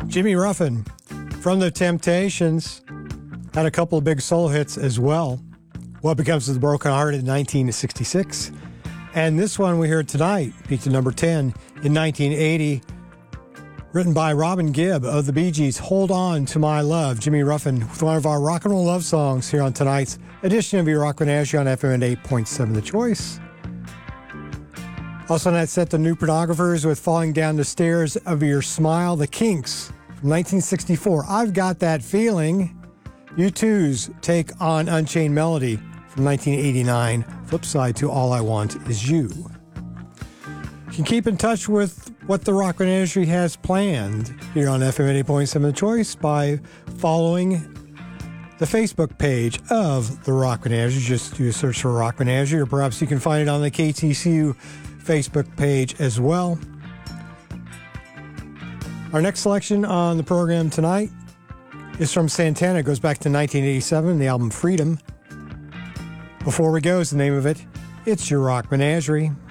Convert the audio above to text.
Jimmy Ruffin from The Temptations had a couple of big soul hits as well. What Becomes of the Broken Heart in 1966. And this one we heard tonight peaked at number 10 in 1980. Written by Robin Gibb of the Bee Gees, Hold On to My Love. Jimmy Ruffin with one of our rock and roll love songs here on tonight's edition of your Rock Menagerie on FM 8.7 The Choice. Also on that set, the New Pornographers with Falling Down the Stairs of Your Smile. The Kinks from 1964, I've Got That Feeling. U2's take on Unchained Melody from 1989. Flip side to All I Want Is You. You can keep in touch with what the Rock Menagerie has planned here on FM 8.7 The Choice by following the Facebook page of the Rock Menagerie. Just do a search for Rock Menagerie, or perhaps you can find it on the KTCU Facebook page as well. Our next selection on the program tonight is from Santana. It goes back to 1987, the album Freedom. Before We Go is the name of it. It's your Rock Menagerie.